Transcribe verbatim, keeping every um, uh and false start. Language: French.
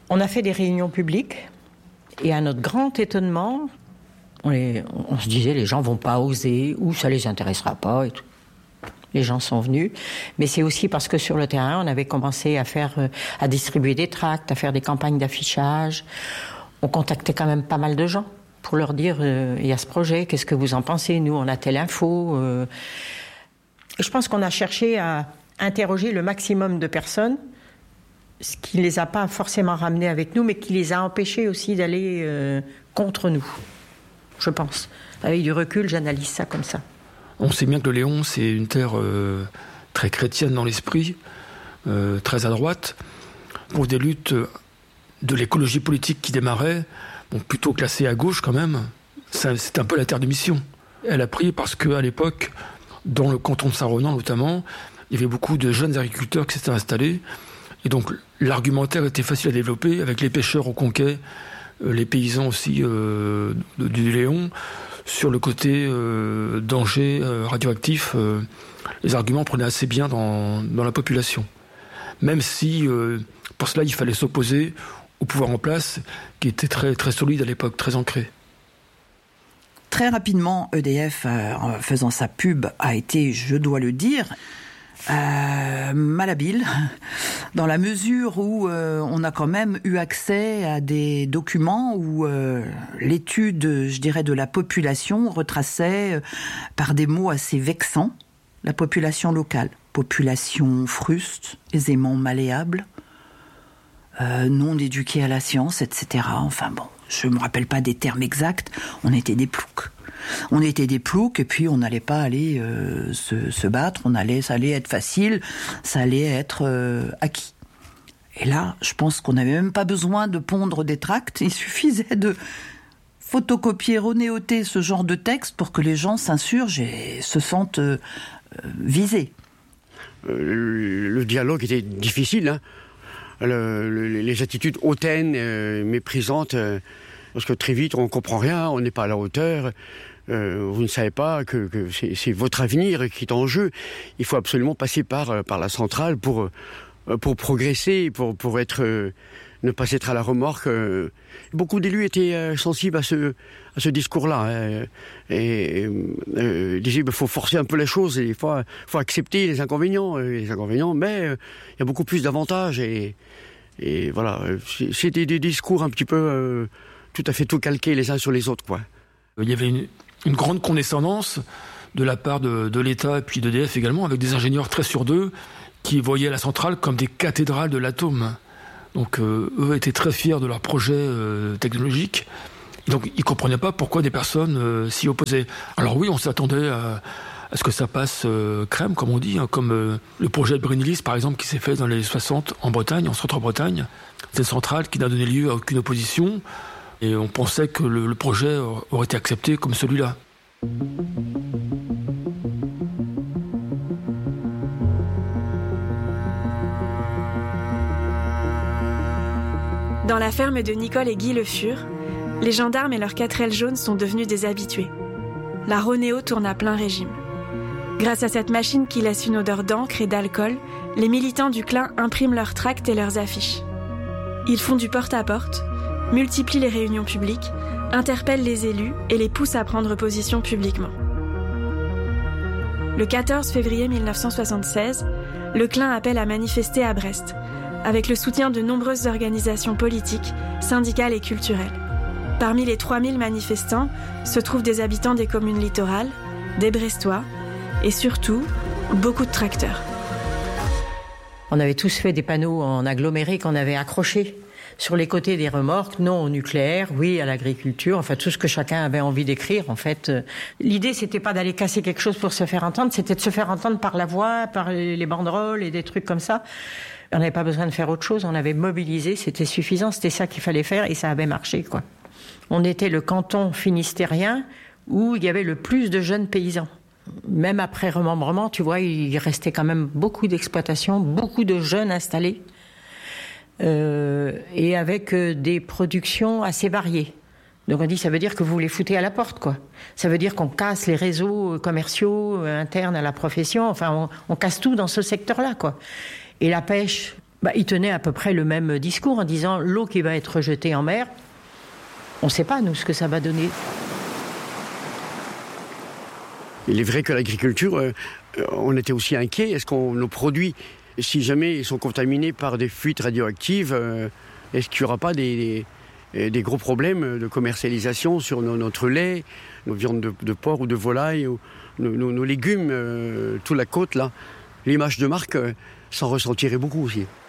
On a fait des réunions publiques et à notre grand étonnement, on, les, on se disait les gens vont pas oser ou ça les intéressera pas et tout. Les gens sont venus, mais c'est aussi parce que sur le terrain, on avait commencé à faire, à distribuer des tracts, à faire des campagnes d'affichage. On contactait quand même pas mal de gens pour leur dire euh, il y a ce projet, qu'est-ce que vous en pensez ? Nous, on a telle info. Euh. Et je pense qu'on a cherché à interroger le maximum de personnes, ce qui ne les a pas forcément ramenés avec nous, mais qui les a empêchés aussi d'aller euh, contre nous, je pense. Avec du recul, j'analyse ça comme ça. On sait bien que le Léon, c'est une terre euh, très chrétienne dans l'esprit, euh, très à droite, pour des luttes de l'écologie politique qui démarraient, bon, plutôt classée à gauche quand même. Ça, c'est un peu la terre de mission. Elle a pris parce qu'à l'époque, dans le canton de Saint-Ronan notamment, il y avait beaucoup de jeunes agriculteurs qui s'étaient installés, et donc l'argumentaire était facile à développer avec les pêcheurs au Conquet, euh, les paysans aussi euh, du Léon. Sur le côté euh, danger euh, radioactif, euh, les arguments prenaient assez bien dans, dans la population. Même si, euh, pour cela, il fallait s'opposer au pouvoir en place, qui était très, très solide à l'époque, très ancré. Très rapidement, E D F, euh, en faisant sa pub, a été, je dois le dire, Euh, malhabile, dans la mesure où euh, on a quand même eu accès à des documents où euh, l'étude, je dirais, de la population retraçait euh, par des mots assez vexants la population locale. Population fruste, aisément malléable, euh, non éduquée à la science, et cetera. Enfin bon, je me rappelle pas des termes exacts, on était des ploucs. On était des ploucs et puis on n'allait pas aller euh, se, se battre, on allait, ça allait être facile, ça allait être euh, acquis. Et là, je pense qu'on n'avait même pas besoin de pondre des tracts, il suffisait de photocopier, renéoter ce genre de texte pour que les gens s'insurgent et se sentent euh, visés. Euh, le dialogue était difficile, hein. le, le, les attitudes hautaines, euh, méprisantes, euh, parce que très vite on ne comprend rien, on n'est pas à la hauteur. Euh, vous ne savez pas que, que c'est, c'est votre avenir qui est en jeu. Il faut absolument passer par, par la centrale pour, pour progresser, pour, pour être, euh, ne pas être à la remorque. Euh. Beaucoup d'élus étaient euh, sensibles à ce, à ce discours-là. Hein, et euh, disaient qu'il faut forcer un peu les choses, il faut, faut accepter les inconvénients, les inconvénients, mais euh, il y a beaucoup plus d'avantages. Et, et voilà, c'était des discours un petit peu euh, tout à fait tout calqués les uns sur les autres, quoi. Il y avait une, une grande condescendance de la part de, de l'État et puis d'E D F également, avec des ingénieurs très sur d'eux qui voyaient la centrale comme des cathédrales de l'atome. Donc euh, eux étaient très fiers de leur projet euh, technologique. Et donc ils ne comprenaient pas pourquoi des personnes euh, s'y opposaient. Alors oui, on s'attendait à, à ce que ça passe euh, crème, comme on dit, hein, comme euh, le projet de Brennilis, par exemple, qui s'est fait dans les années soixante en Bretagne, en centre-Bretagne. C'est une centrale qui n'a donné lieu à aucune opposition. Et on pensait que le, le projet aurait été accepté comme celui-là. Dans la ferme de Nicole et Guy Le Fur, les gendarmes et leurs quatre ailes jaunes sont devenus des habitués. La Ronéo tourne à plein régime. Grâce à cette machine qui laisse une odeur d'encre et d'alcool, les militants du Clin impriment leurs tracts et leurs affiches. Ils font du porte-à-porte, multiplient les réunions publiques, interpellent les élus et les poussent à prendre position publiquement. Le quatorze février mille neuf cent soixante-seize, le Clin appelle à manifester à Brest, avec le soutien de nombreuses organisations politiques, syndicales et culturelles. Parmi les trois mille manifestants se trouvent des habitants des communes littorales, des Brestois et surtout beaucoup de tracteurs. On avait tous fait des panneaux en aggloméré qu'on avait accrochés sur les côtés des remorques, non au nucléaire, oui à l'agriculture, enfin tout ce que chacun avait envie d'écrire en fait. L'idée c'était pas d'aller casser quelque chose pour se faire entendre, c'était de se faire entendre par la voix, par les banderoles et des trucs comme ça. On n'avait pas besoin de faire autre chose, on avait mobilisé, c'était suffisant, c'était ça qu'il fallait faire et ça avait marché, quoi. On était le canton finistérien où il y avait le plus de jeunes paysans. Même après remembrement, tu vois, il restait quand même beaucoup d'exploitations, beaucoup de jeunes installés. Euh, et avec euh, des productions assez variées. Donc on dit, ça veut dire que vous les foutez à la porte, quoi. Ça veut dire qu'on casse les réseaux commerciaux euh, internes à la profession. Enfin, on, on casse tout dans ce secteur-là, quoi. Et la pêche, bah, il tenait à peu près le même discours en disant l'eau qui va être jetée en mer, on ne sait pas, nous, ce que ça va donner. Il est vrai que l'agriculture, euh, on était aussi inquiet. Est-ce qu'on nos produits, si jamais ils sont contaminés par des fuites radioactives, euh, est-ce qu'il n'y aura pas des, des, des gros problèmes de commercialisation sur nos, notre lait, nos viandes de, de porc ou de volaille, ou nos, nos, nos légumes, euh, toute la côte là. L'image de marque euh, s'en ressentirait beaucoup aussi.